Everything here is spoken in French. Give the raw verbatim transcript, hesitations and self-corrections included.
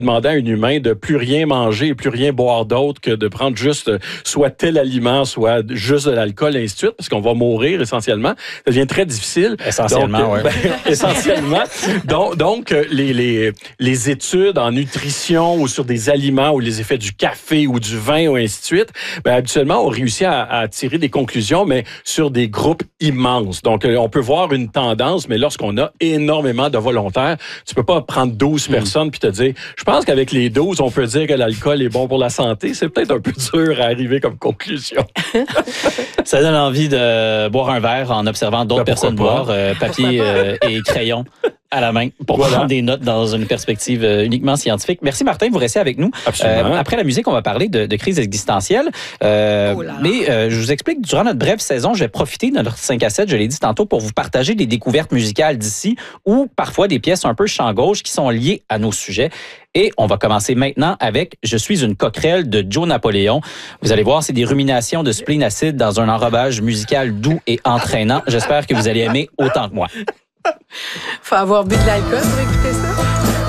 demander à un humain de plus rien manger et plus rien boire d'autre que de prendre juste soit tel aliment, soit juste de l'alcool, et ainsi de suite, parce qu'on va mourir essentiellement. Ça devient très difficile. Essentiellement, oui. Ben, essentiellement. donc, donc les, les, les études en nutrition ou sur des aliments ou les effets du café ou du vin ou ainsi de suite, ben, habituellement, on réussit à, à tirer des conclusions, mais sur des groupes immenses. Donc, on peut voir une tendance, mais lorsqu'on a énormément de volontaires, tu peux pas prendre douze mmh. personnes puis te dire, je pense qu'avec les douze, on peut dire que l'alcool est bon pour la santé. C'est peut-être un peu dur à arriver comme conclusion. Ça donne envie de boire un verre en observant d'autres ben, personnes boire, euh, papier euh, et crayon à la main pour voilà. prendre des notes dans une perspective euh, uniquement scientifique. Merci Martin, vous restez avec nous. Absolument. Euh, après la musique, on va parler de, de crise existentielle. Euh, oh là là. Mais euh, je vous explique, durant notre brève saison, je vais profiter de notre cinq à sept, je l'ai dit tantôt, pour vous partager des découvertes musicales d'ici ou parfois des pièces un peu champ gauche qui sont liées à nos sujets. Et on va commencer maintenant avec « Je suis une coquerelle » de Joe Napoléon. Vous allez voir, c'est des ruminations de spleen acide dans un enrobage musical doux et entraînant. J'espère que vous allez aimer autant que moi. Faut avoir bu de l'alcool pour écouter ça.